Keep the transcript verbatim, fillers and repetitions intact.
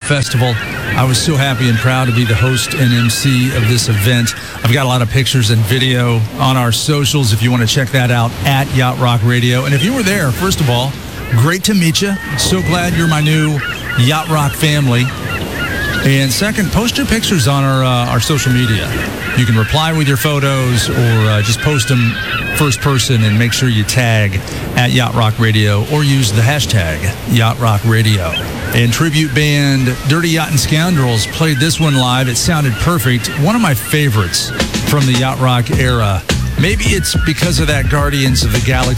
Festival. I was so happy and proud to be the host and M C of this event. I've got a lot of pictures and video on our socials if you want to check that out at Yacht Rock Radio. And if you were there, first of all, great to meet you. So glad you're my new Yacht Rock family. And second, post your pictures on our uh, our social media. You can reply with your photos or uh, just post them first person and make sure you tag at Yacht Rock Radio or use the hashtag Yacht Rock Radio. And tribute band Dirty Yacht and Scoundrels played this one live. It sounded perfect. One of my favorites from the Yacht Rock era. Maybe it's because of that Guardians of the Galaxy